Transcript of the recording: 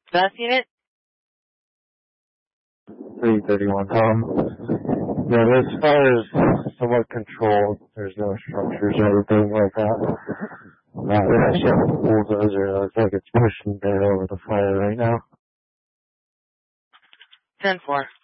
Best unit? 331, Tom. Yeah, this fire is somewhat controlled. There's no structures or anything like that. We actually have a bulldozer. Looks like it's pushing there over the fire right now. 10-4.